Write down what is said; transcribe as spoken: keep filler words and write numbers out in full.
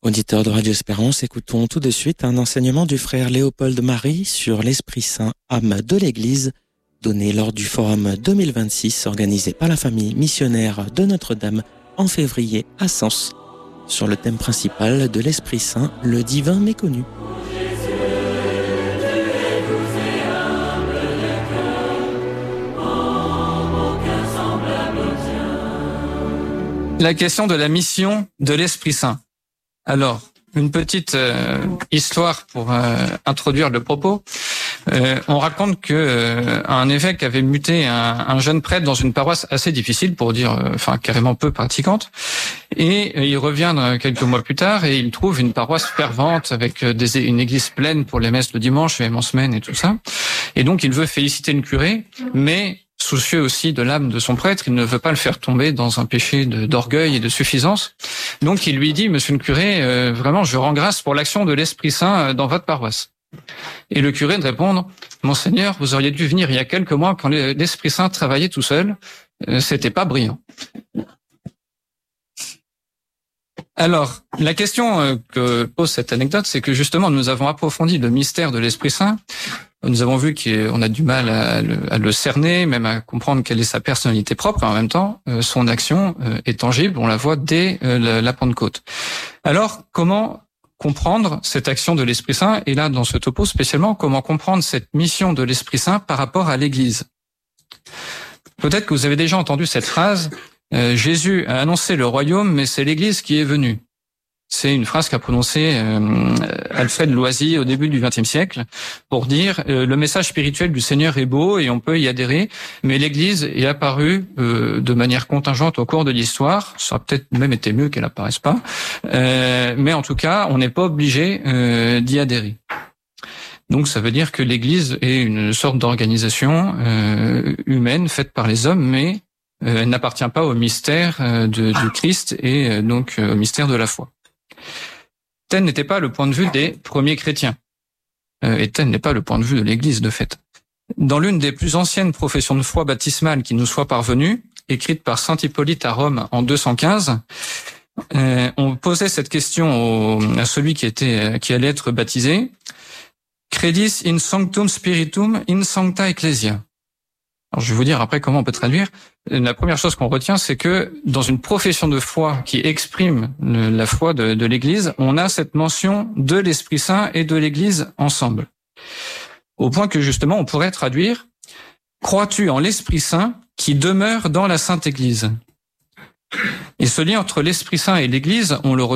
Auditeurs de Radio Espérance, écoutons tout de suite un enseignement du frère Léopold Marie sur l'Esprit Saint, âme de l'Église, donné lors du Forum deux mille vingt-six organisé par la famille missionnaire de Notre-Dame en février à Sens, sur le thème principal de l'Esprit Saint, le divin méconnu. La question de la mission de l'Esprit Saint. Alors, une petite euh, histoire pour euh, introduire le propos. Euh, on raconte que euh, un évêque avait muté un, un jeune prêtre dans une paroisse assez difficile, pour dire, euh, enfin carrément peu pratiquante, et euh, il revient euh, quelques mois plus tard et il trouve une paroisse fervente avec euh, des, une église pleine pour les messes le dimanche, même en semaine et tout ça. Et donc il veut féliciter le curé, mais soucieux aussi de l'âme de son prêtre, il ne veut pas le faire tomber dans un péché de, d'orgueil et de suffisance. Donc il lui dit, monsieur le curé, euh, vraiment je rends grâce pour l'action de l'Esprit Saint dans votre paroisse. Et le curé de répondre, monseigneur, vous auriez dû venir il y a quelques mois quand l'Esprit Saint travaillait tout seul, euh, c'était pas brillant. Alors, la question euh, que pose cette anecdote, c'est que justement nous avons approfondi le mystère de l'Esprit Saint. Nous avons vu qu'on a du mal à le, à le cerner, même à comprendre quelle est sa personnalité propre, et en même temps, euh, son action euh, est tangible, on la voit dès euh, la, la Pentecôte. Alors, comment comprendre cette action de l'Esprit Saint, et là, dans ce topo spécialement, comment comprendre cette mission de l'Esprit Saint par rapport à l'Église? Peut-être que vous avez déjà entendu cette phrase, euh, Jésus a annoncé le royaume, mais c'est l'Église qui est venue. C'est une phrase qu'a prononcée euh, Alfred Loisy au début du vingtième siècle pour dire euh, le message spirituel du Seigneur est beau et on peut y adhérer, mais l'Église est apparue euh, de manière contingente au cours de l'histoire. Ça aurait peut-être même été mieux qu'elle apparaisse pas, euh, mais en tout cas, on n'est pas obligé euh, d'y adhérer. Donc ça veut dire que l'Église est une sorte d'organisation euh, humaine faite par les hommes, mais euh, elle n'appartient pas au mystère euh, de, du Christ et euh, donc euh, au mystère de la foi. Tel n'était pas le point de vue des premiers chrétiens. Euh, et tel n'est pas le point de vue de l'Église, de fait. Dans l'une des plus anciennes professions de foi baptismales qui nous soit parvenue, écrite par saint Hippolyte à Rome en deux cent quinze, euh, on posait cette question au, à celui qui était, qui allait être baptisé. Credis in sanctum spiritum in sancta ecclesia. Alors, je vais vous dire après comment on peut traduire. La première chose qu'on retient, c'est que dans une profession de foi qui exprime le, la foi de, de l'Église, on a cette mention de l'Esprit Saint et de l'Église ensemble. Au point que justement, on pourrait traduire « Crois-tu en l'Esprit Saint qui demeure dans la Sainte Église ?» Et ce lien entre l'Esprit Saint et l'Église, on le retrouve